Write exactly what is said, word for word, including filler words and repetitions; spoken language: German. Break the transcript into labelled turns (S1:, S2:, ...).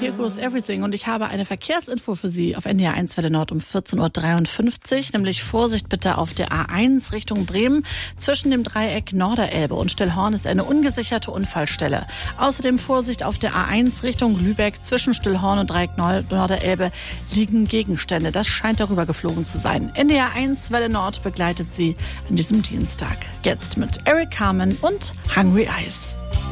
S1: Teko ist Everything und ich habe eine Verkehrsinfo für Sie auf N D R eins Welle Nord um vierzehn Uhr dreiundfünfzig, nämlich Vorsicht bitte auf der A eins Richtung Bremen. Zwischen dem Dreieck Norderelbe und Stillhorn ist eine ungesicherte Unfallstelle. Außerdem Vorsicht auf der A eins Richtung Lübeck. Zwischen Stillhorn und Dreieck Norderelbe liegen Gegenstände. Das scheint darüber geflogen zu sein. N D R eins Welle Nord begleitet Sie an diesem Dienstag. Jetzt mit Eric Carmen und Hungry Eyes.